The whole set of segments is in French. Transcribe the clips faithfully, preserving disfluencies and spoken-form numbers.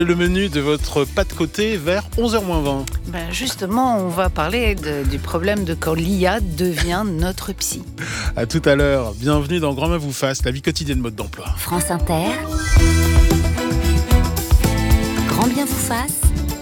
Le menu de votre pas de côté vers onze heures moins vingt. Ben justement, on va parler de, du problème de quand l'I A devient notre psy. À tout à l'heure. Bienvenue dans Grand Main vous fasse, la vie quotidienne mode d'emploi. France Inter. Grand bien vous fasse.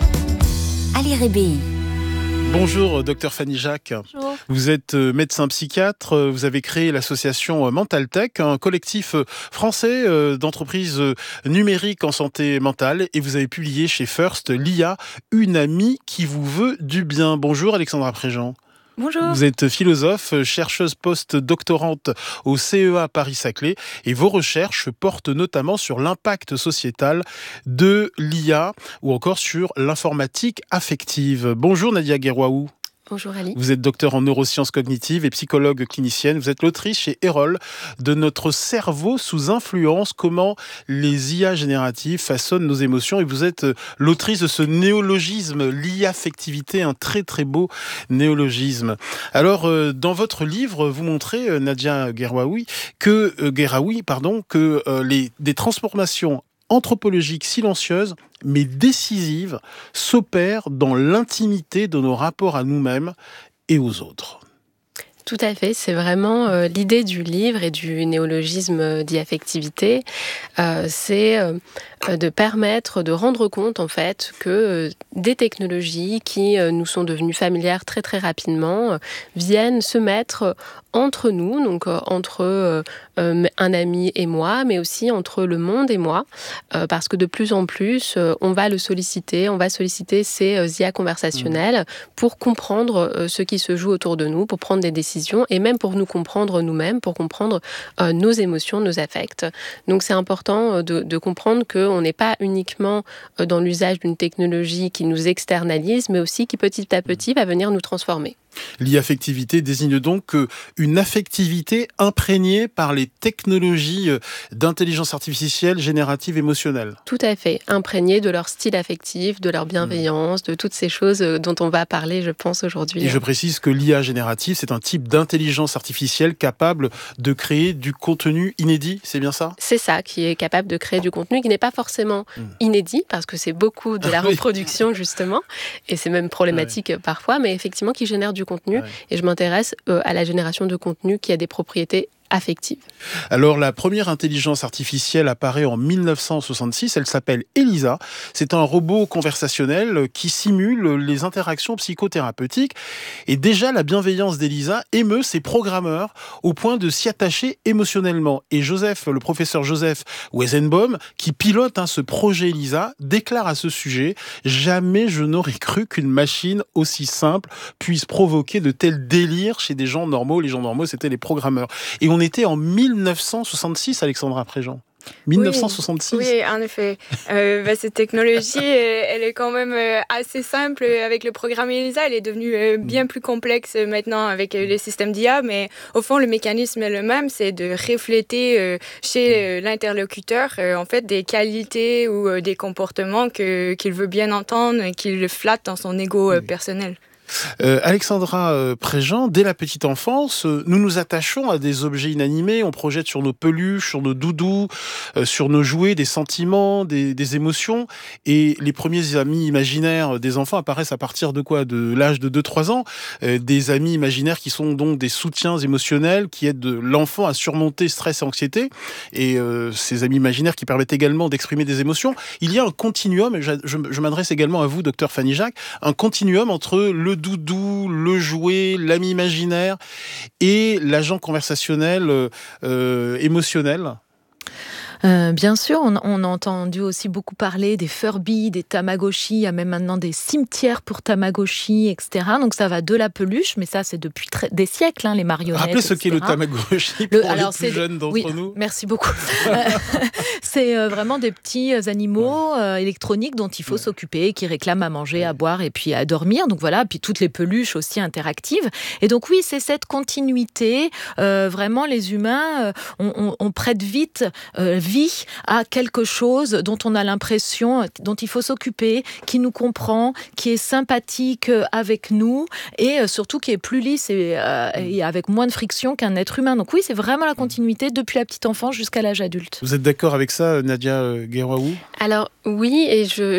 Ali Rébéi. Bonjour, docteur Fanny Jacques. Bonjour. Vous êtes médecin psychiatre. Vous avez créé l'association Mental Tech, un collectif français d'entreprises numériques en santé mentale. Et vous avez publié chez First l'I A, une amie qui vous veut du bien. Bonjour, Alexandra Préjean. Bonjour. Vous êtes philosophe, chercheuse post-doctorante au C E A Paris-Saclay et vos recherches portent notamment sur l'impact sociétal de l'I A ou encore sur l'informatique affective. Bonjour Nadia Guerwaou. Bonjour Ali. Vous êtes docteur en neurosciences cognitives et psychologue clinicienne. Vous êtes l'autrice chez Erol de Notre cerveau sous influence, comment les I A génératives façonnent nos émotions. Et vous êtes l'autrice de ce néologisme, l'I A-affectivité, un très très beau néologisme. Alors, dans votre livre, vous montrez, Nadia Guerwaoui, que, euh, Guerwaoui, pardon, que euh, les, des transformations anthropologiques silencieuses mais décisives s'opèrent dans l'intimité de nos rapports à nous-mêmes et aux autres. Tout à fait, c'est vraiment euh, l'idée du livre et du néologisme d'e-affectivité, euh, c'est euh, de permettre de rendre compte en fait que euh, des technologies qui euh, nous sont devenues familières très très rapidement euh, viennent se mettre entre nous, donc euh, entre euh, euh, un ami et moi, mais aussi entre le monde et moi, euh, parce que de plus en plus, euh, on va le solliciter, on va solliciter ces euh, I A conversationnelles pour comprendre euh, ce qui se joue autour de nous, pour prendre des décisions et même pour nous comprendre nous-mêmes, pour comprendre euh, nos émotions, nos affects. Donc c'est important de, de comprendre qu'on n'est pas uniquement euh, dans l'usage d'une technologie qui nous externalise, mais aussi qui petit à petit va venir nous transformer. L'e-affectivité désigne donc une affectivité imprégnée par les technologies d'intelligence artificielle générative émotionnelle. Tout à fait, imprégnée de leur style affectif, de leur bienveillance, mmh. de toutes ces choses dont on va parler, je pense, aujourd'hui. Et je précise que l'I A générative, c'est un type d'intelligence artificielle capable de créer du contenu inédit, c'est bien ça ? C'est ça, qui est capable de créer du contenu qui n'est pas forcément mmh. inédit, parce que c'est beaucoup de la reproduction, justement, et c'est même problématique ouais. parfois, mais effectivement qui génère du contenu, ouais. et je m'intéresse euh, à la génération de contenu qui a des propriétés affective. Alors, la première intelligence artificielle apparaît en mille neuf cent soixante-six. Elle s'appelle Elisa. C'est un robot conversationnel qui simule les interactions psychothérapeutiques. Et déjà, la bienveillance d'Elisa émeut ses programmeurs au point de s'y attacher émotionnellement. Et Joseph, le professeur Joseph Weizenbaum, qui pilote hein, ce projet Elisa, déclare à ce sujet « Jamais je n'aurais cru qu'une machine aussi simple puisse provoquer de tels délires chez des gens normaux. » Les gens normaux, c'était les programmeurs. Et on On était en mille neuf cent soixante-six, Alexandra Préjean. mille neuf cent soixante-six. Oui, oui, en effet. Euh, bah, cette technologie, elle est quand même assez simple avec le programme Elisa. Elle est devenue bien plus complexe maintenant avec les systèmes d'I A, mais au fond, le mécanisme est le même, c'est de refléter chez l'interlocuteur en fait des qualités ou des comportements que, qu'il veut bien entendre et qu'il flatte dans son ego oui. personnel. Euh, Alexandra euh, Préjean, dès la petite enfance, euh, nous nous attachons à des objets inanimés, on projette sur nos peluches, sur nos doudous, euh, sur nos jouets, des sentiments, des, des émotions, et les premiers amis imaginaires des enfants apparaissent à partir de quoi ? De l'âge de deux trois ans, euh, des amis imaginaires qui sont donc des soutiens émotionnels, qui aident l'enfant à surmonter stress et anxiété, et euh, ces amis imaginaires qui permettent également d'exprimer des émotions. Il y a un continuum, et je, je, je m'adresse également à vous, docteur Fanny Jacques, un continuum entre le doudou, le jouet, l'ami imaginaire et l'agent conversationnel euh, émotionnel. Euh, bien sûr, on, on a entendu aussi beaucoup parler des Furby, des Tamagotchi, il y a même maintenant des cimetières pour Tamagotchi, et cetera. Donc ça va de la peluche, mais ça c'est depuis très, des siècles, hein, les marionnettes. Rappelez ce et cetera. qu'est le Tamagotchi pour le, alors, les plus jeunes d'entre oui, nous. Merci beaucoup. C'est euh, vraiment des petits animaux euh, électroniques dont il faut ouais. s'occuper, qui réclament à manger, à boire et puis à dormir. Donc voilà, puis toutes les peluches aussi interactives. Et donc oui, c'est cette continuité. Euh, vraiment, les humains, euh, on, on, on prête vite, euh, vie à quelque chose dont on a l'impression, dont il faut s'occuper, qui nous comprend, qui est sympathique avec nous et surtout qui est plus lisse et, euh, et avec moins de friction qu'un être humain. Donc oui, c'est vraiment la continuité depuis la petite enfance jusqu'à l'âge adulte. Vous êtes d'accord avec ça, Nadia Guéroaou ? Alors oui, et je,